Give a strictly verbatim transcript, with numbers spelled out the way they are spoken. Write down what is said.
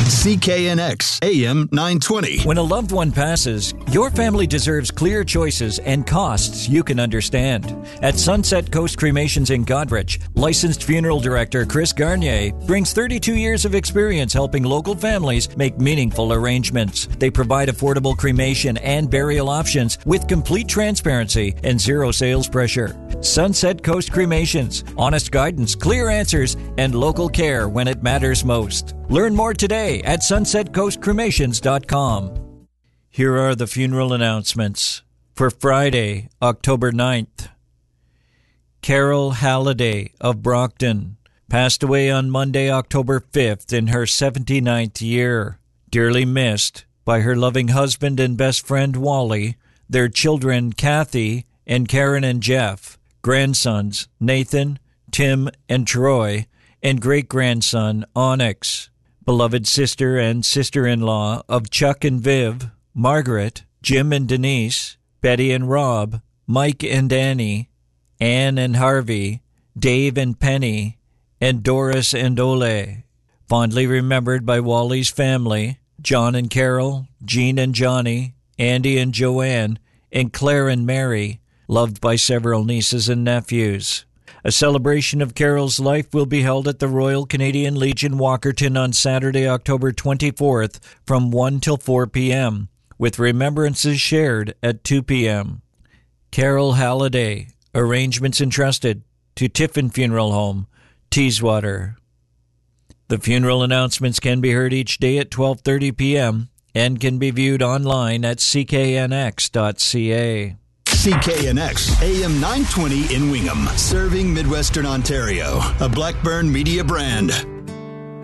C K N X A M nine twenty. When a loved one passes, your family deserves clear choices and costs you can understand. At Sunset Coast Cremations in Goderich, licensed funeral director Chris Garnier brings thirty-two years of experience helping local families make meaningful arrangements. They provide affordable cremation and burial options with complete transparency and zero sales pressure. Sunset Coast Cremations. Honest guidance, clear answers, and local care when it matters most. Learn more today at sunset coast cremations dot com. Here are the funeral announcements for Friday, October ninth. Carol Halliday of Brockton passed away on Monday, October fifth in her seventy-ninth year. Dearly missed by her loving husband and best friend Wally, their children Kathy and Karen and Jeff, grandsons Nathan, Tim, and Troy, and great-grandson Onyx. Beloved sister and sister-in-law of Chuck and Viv, Margaret, Jim and Denise, Betty and Rob, Mike and Annie, Anne and Harvey, Dave and Penny, and Doris and Ole. Fondly remembered by Wally's family, John and Carol, Jean and Johnny, Andy and Joanne, and Claire and Mary, loved by several nieces and nephews. A celebration of Carol's life will be held at the Royal Canadian Legion Walkerton on Saturday, October twenty-fourth from one till four p.m., with remembrances shared at two p.m. Carol Halliday. Arrangements entrusted to Tiffin Funeral Home, Teeswater. The funeral announcements can be heard each day at twelve thirty p.m. and can be viewed online at c k n x dot c a. C K N X A M nine twenty in Wingham, serving Midwestern Ontario, a Blackburn Media brand.